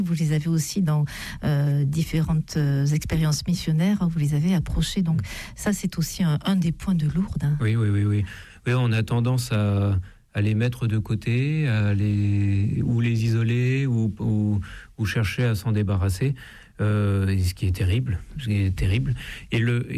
Vous les avez aussi dans différentes expériences missionnaires, vous les avez approchés. Donc ça, c'est aussi un des points de Lourdes. Oui. Oui, on a tendance à les mettre de côté, ou les isoler, ou chercher à s'en débarrasser. Ce qui est terrible. Et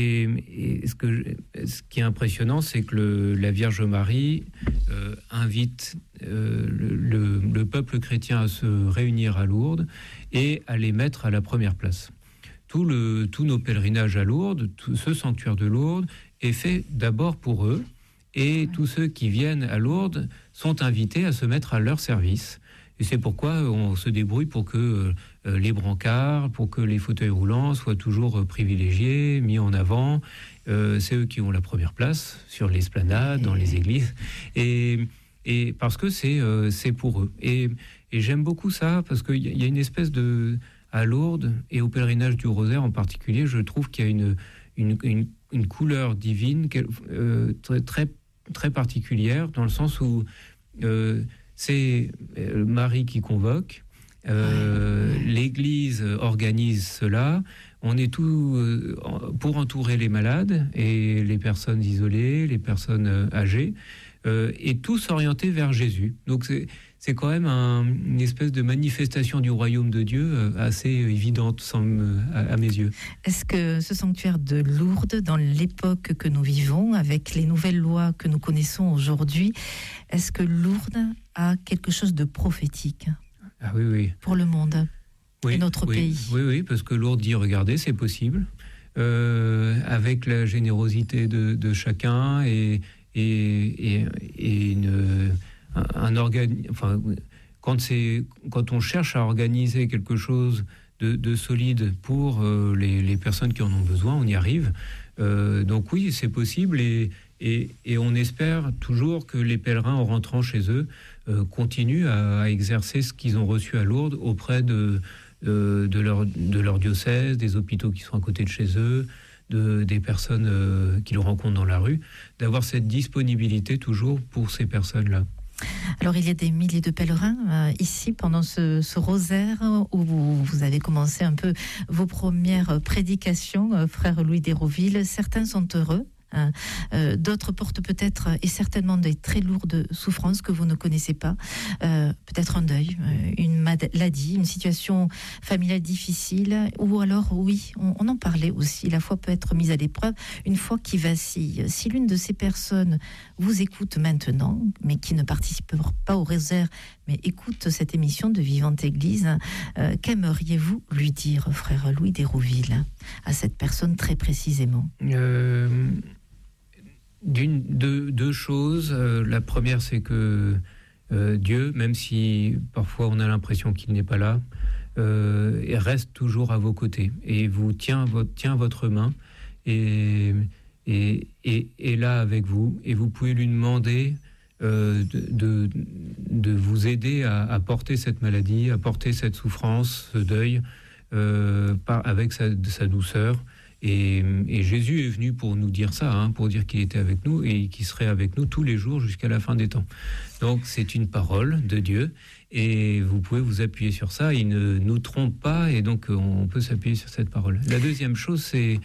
ce qui est impressionnant, c'est que la Vierge Marie invite le peuple chrétien à se réunir à Lourdes et à les mettre à la première place. Tous nos pèlerinages à Lourdes, tout ce sanctuaire de Lourdes est fait d'abord pour eux, et tous ceux qui viennent à Lourdes sont invités à se mettre à leur service. Et c'est pourquoi on se débrouille pour que les brancards, pour que les fauteuils roulants soient toujours privilégiés, mis en avant. C'est eux qui ont la première place sur l'esplanade, dans les églises. Et parce que c'est pour eux. Et j'aime beaucoup ça, parce qu'il y a une espèce de... À Lourdes, et au pèlerinage du Rosaire en particulier, je trouve qu'il y a une couleur divine très, très particulière, dans le sens où c'est Marie qui convoque, l'Église organise cela, on est tout pour entourer les malades et les personnes isolées, les personnes âgées, et tous orientés vers Jésus. Donc c'est quand même une espèce de manifestation du royaume de Dieu assez évidente à mes yeux. Est-ce que ce sanctuaire de Lourdes, dans l'époque que nous vivons, avec les nouvelles lois que nous connaissons aujourd'hui, est-ce que Lourdes a quelque chose de prophétique pour le monde et notre pays? Oui, parce que Lourdes dit, regardez, c'est possible, avec la générosité de chacun et quand on cherche à organiser quelque chose de solide pour les personnes qui en ont besoin, on y arrive. Donc oui, c'est possible, et on espère toujours que les pèlerins, en rentrant chez eux, continuent à exercer ce qu'ils ont reçu à Lourdes auprès de leur diocèse, des hôpitaux qui sont à côté de chez eux, des personnes qu'ils rencontrent dans la rue, d'avoir cette disponibilité toujours pour ces personnes-là. Alors, il y a des milliers de pèlerins ici pendant ce rosaire où vous avez commencé un peu vos premières prédications, frère Louis d'Hérouville. Certains sont heureux. D'autres portent peut-être et certainement des très lourdes souffrances que vous ne connaissez pas, peut-être un deuil, une maladie, une situation familiale difficile, ou alors on en parlait aussi, la foi peut être mise à l'épreuve, une foi qui vacille. Si l'une de ces personnes vous écoute maintenant, mais qui ne participe pas au rosaire, mais écoute cette émission de Vivante Église, qu'aimeriez-vous lui dire, frère Louis d'Hérouville, à cette personne très précisément? Deux choses. La première, c'est que Dieu, même si parfois on a l'impression qu'il n'est pas là, reste toujours à vos côtés et vous tient votre main et est là avec vous, et vous pouvez lui demander de vous aider à porter cette maladie, à porter cette souffrance, ce deuil, avec sa douceur. Et Jésus est venu pour nous dire ça, pour dire qu'il était avec nous et qu'il serait avec nous tous les jours jusqu'à la fin des temps. Donc c'est une parole de Dieu, et vous pouvez vous appuyer sur ça. Il ne nous trompe pas, et donc on peut s'appuyer sur cette parole. La deuxième chose, c'est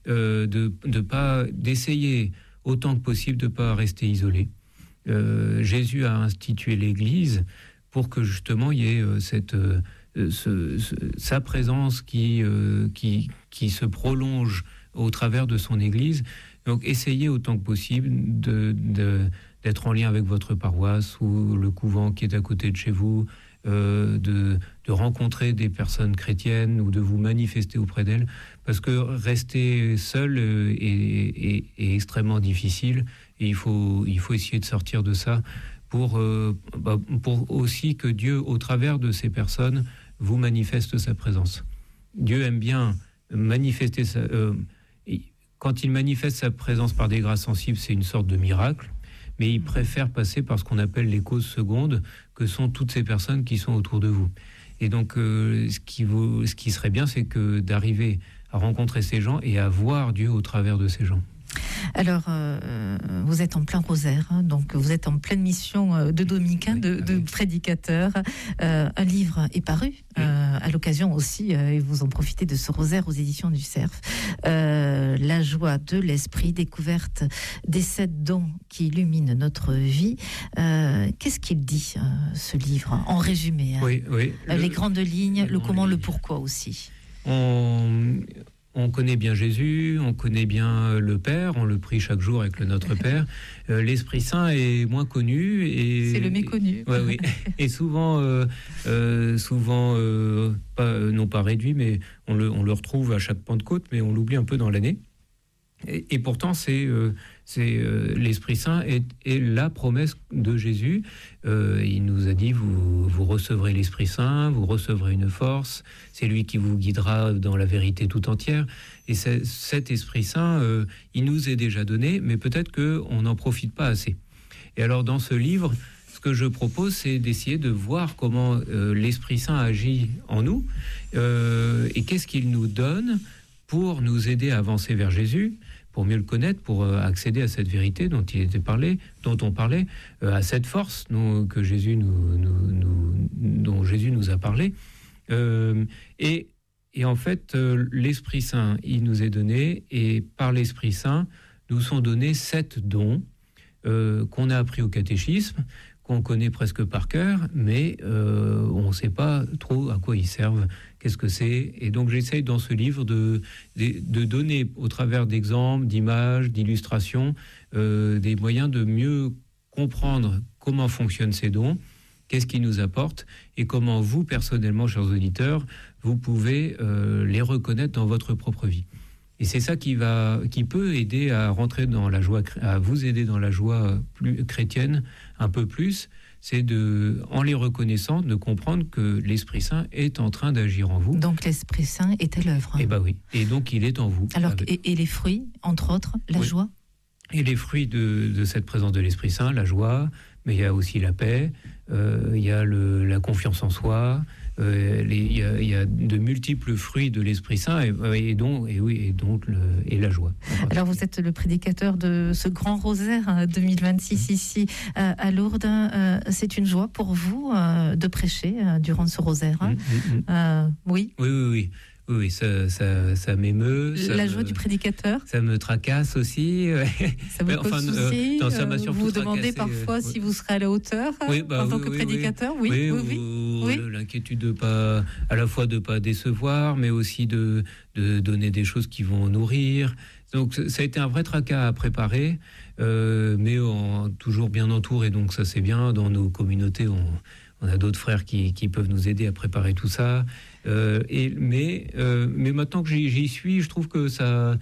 d'essayer autant que possible de ne pas rester isolé. Jésus a institué l'Église pour que justement il y ait sa présence qui se prolonge au travers de son Église. Donc essayez autant que possible d'être en lien avec votre paroisse ou le couvent qui est à côté de chez vous, de rencontrer des personnes chrétiennes ou de vous manifester auprès d'elles, parce que rester seul est extrêmement difficile, et il faut essayer de sortir de ça pour aussi que Dieu, au travers de ces personnes, vous manifeste sa présence. Dieu aime bien manifester quand il manifeste sa présence par des grâces sensibles, c'est une sorte de miracle, mais il préfère passer par ce qu'on appelle les causes secondes, que sont toutes ces personnes qui sont autour de vous. Et donc, ce qui serait bien, c'est d'arriver à rencontrer ces gens et à voir Dieu au travers de ces gens. Alors, vous êtes en plein rosaire, hein, donc vous êtes en pleine mission de dominicain, de prédicateur. Un livre est paru à l'occasion aussi, et vous en profitez de ce rosaire aux éditions du Cerf. La joie de l'esprit, découverte des 7 dons qui illuminent notre vie. Qu'est-ce qu'il dit, ce livre, en résumé, hein? Oui. Les grandes lignes, le comment, le pourquoi aussi. On connaît bien Jésus, on connaît bien le Père, on le prie chaque jour avec le Notre Père. L'Esprit Saint est moins connu. C'est le méconnu. Oui. Et souvent, non pas réduit, mais on le retrouve à chaque Pentecôte, mais on l'oublie un peu dans l'année. Et pourtant, c'est l'Esprit Saint est la promesse de Jésus. Il nous a dit, vous recevrez l'Esprit Saint, vous recevrez une force, c'est lui qui vous guidera dans la vérité tout entière. Et cet Esprit Saint, il nous est déjà donné, mais peut-être qu'on n'en profite pas assez. Et alors, dans ce livre, ce que je propose, c'est d'essayer de voir comment l'Esprit Saint agit en nous, et qu'est-ce qu'il nous donne pour nous aider à avancer vers Jésus, pour mieux le connaître, pour accéder à cette vérité dont on parlait, à cette force dont Jésus nous a parlé. Et en fait, l'Esprit Saint, il nous est donné, et par l'Esprit Saint, nous sont donnés 7 dons qu'on a appris au catéchisme, qu'on connaît presque par cœur, mais on ne sait pas trop à quoi ils servent, qu'est-ce que c'est. Et donc j'essaye dans ce livre de donner, au travers d'exemples, d'images, d'illustrations, des moyens de mieux comprendre comment fonctionnent ces dons, qu'est-ce qu'ils nous apportent, et comment vous, personnellement, chers auditeurs, vous pouvez les reconnaître dans votre propre vie. Et c'est ça qui peut aider à rentrer dans la joie, à vous aider dans la joie plus chrétienne un peu plus. C'est en les reconnaissant, de comprendre que l'Esprit Saint est en train d'agir en vous. Donc l'Esprit Saint est à l'œuvre. Eh bien oui, et donc il est en vous. Alors, et les fruits, entre autres, la joie. Et les fruits de cette présence de l'Esprit Saint, la joie, mais il y a aussi la paix, il y a la confiance en soi, il y a de multiples fruits de l'Esprit Saint et la joie. Alors vous êtes le prédicateur de ce grand rosaire 2026 ici à Lourdes. C'est une joie pour vous de prêcher durant ce rosaire. Oui. Oui, ça m'émeut. La joie du prédicateur. Ça me tracasse aussi. Ça vous pose souci. Vous vous demandez parfois si vous serez à la hauteur en tant que prédicateur. Oui. L'inquiétude à la fois de pas décevoir, mais aussi de donner des choses qui vont nourrir. Donc ça a été un vrai tracas à préparer, mais toujours bien entouré. Donc ça c'est bien. Dans nos communautés, on a d'autres frères qui peuvent nous aider à préparer tout ça. Mais maintenant que j'y suis, je trouve que ça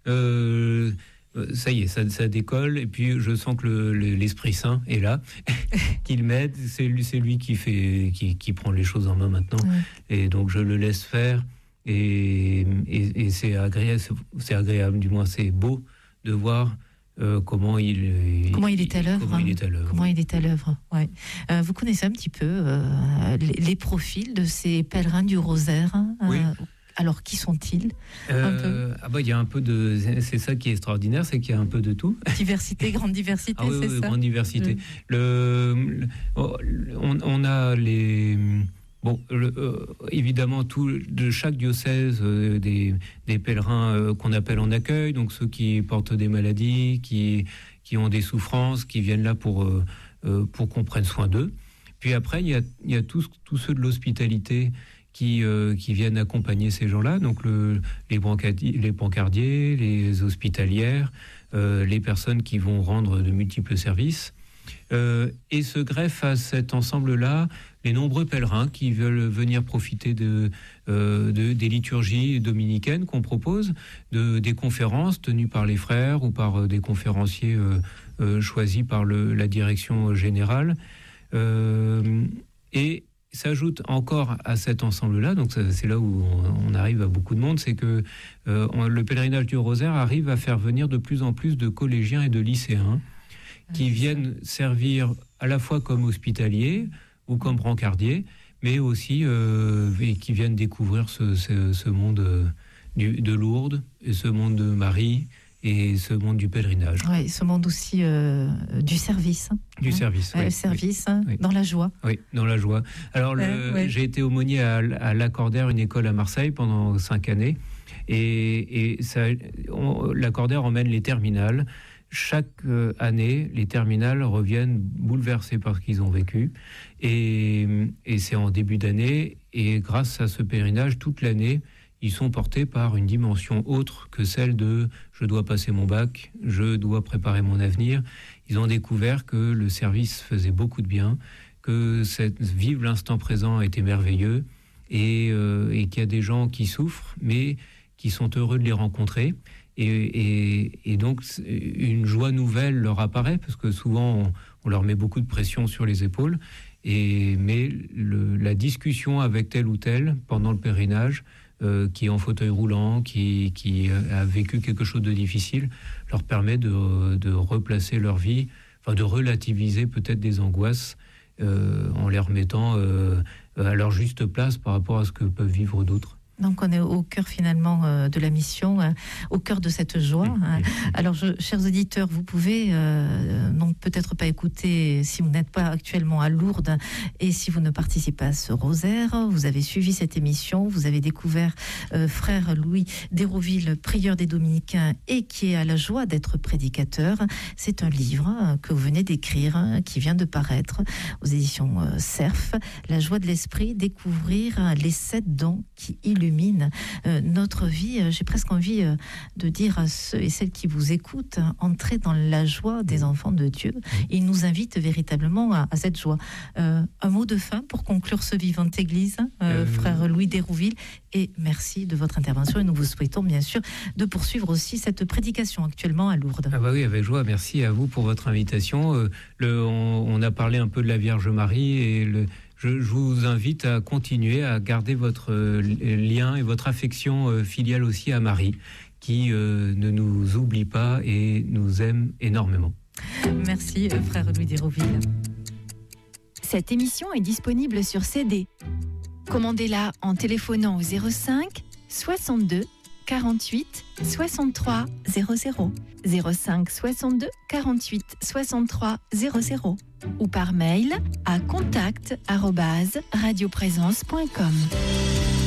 y est, ça décolle. Et puis je sens que l'Esprit Saint est là, qu'il m'aide. C'est lui qui prend les choses en main maintenant. Et donc je le laisse faire. Et c'est agréable, du moins c'est beau de voir comment il est à l'œuvre. Comment il est à l'œuvre. Ouais. Vous connaissez un petit peu les profils de ces pèlerins du rosaire. Oui. Alors, qui sont-ils? Il y a un peu de... C'est ça qui est extraordinaire, c'est qu'il y a un peu de tout. Grande diversité, c'est ça? Grande diversité. On a les... évidemment, de chaque diocèse, des pèlerins qu'on appelle en accueil, donc ceux qui portent des maladies, qui ont des souffrances, qui viennent là pour qu'on prenne soin d'eux. Puis après, il y a tous ceux de l'hospitalité qui viennent accompagner ces gens-là, donc les brancardiers, les hospitalières, les personnes qui vont rendre de multiples services. Et se greffent à cet ensemble-là les nombreux pèlerins qui veulent venir profiter des liturgies dominicaines qu'on propose, des conférences tenues par les frères ou par des conférenciers choisis par la direction générale. Et s'ajoute encore à cet ensemble-là, donc c'est là où on arrive à beaucoup de monde, c'est que le pèlerinage du rosaire arrive à faire venir de plus en plus de collégiens et de lycéens qui viennent servir à la fois comme hospitaliers ou comme brancardiers, mais aussi et qui viennent découvrir ce monde de Lourdes, et ce monde de Marie, et ce monde du pèlerinage. Oui, ce monde aussi du service. Du service, oui. Le service, oui. Dans la joie. Oui, dans la joie. Alors, j'ai été aumônier à Lacordaire, une école à Marseille, pendant 5 années. Et Lacordaire emmène les terminales. Chaque année, les terminales reviennent bouleversées par ce qu'ils ont vécu. Et c'est en début d'année. Et grâce à ce pèlerinage, toute l'année, ils sont portés par une dimension autre que celle de « je dois passer mon bac, je dois préparer mon avenir ». Ils ont découvert que le service faisait beaucoup de bien, que vivre l'instant présent était merveilleux et qu'il y a des gens qui souffrent, mais qui sont heureux de les rencontrer. Et donc, une joie nouvelle leur apparaît, parce que souvent, on leur met beaucoup de pression sur les épaules. Mais la discussion avec tel ou tel pendant le pèlerinage, qui est en fauteuil roulant, qui a vécu quelque chose de difficile, leur permet de replacer leur vie, enfin de relativiser peut-être des angoisses en les remettant à leur juste place par rapport à ce que peuvent vivre d'autres. Donc on est au cœur finalement de la mission, au cœur de cette joie. Alors chers auditeurs, vous pouvez non peut-être pas écouter si vous n'êtes pas actuellement à Lourdes et si vous ne participez pas à ce rosaire. Vous avez suivi cette émission, vous avez découvert frère Louis d'Hérouville, prieur des Dominicains et qui est à la joie d'être prédicateur. C'est un livre que vous venez d'écrire, qui vient de paraître aux éditions Cerf, La joie de l'esprit, découvrir les 7 dons qui illuminent notre vie. J'ai presque envie de dire à ceux et celles qui vous écoutent, entrez dans la joie des enfants de Dieu. Il nous invite véritablement à cette joie. Un mot de fin pour conclure ce Vivante Église, frère Louis d'Hérouville, et merci de votre intervention et nous vous souhaitons bien sûr de poursuivre aussi cette prédication actuellement à Lourdes. Ah bah oui, avec joie. Merci à vous pour votre invitation. On a parlé un peu de la Vierge Marie et je vous invite à continuer à garder votre lien et votre affection filiale aussi à Marie, qui ne nous oublie pas et nous aime énormément. Merci, frère Louis d'Hérouville. Cette émission est disponible sur CD. Commandez-la en téléphonant au 05 62 48 63 00, 05 62 48 63 00 ou par mail à contact@radioprésence.com.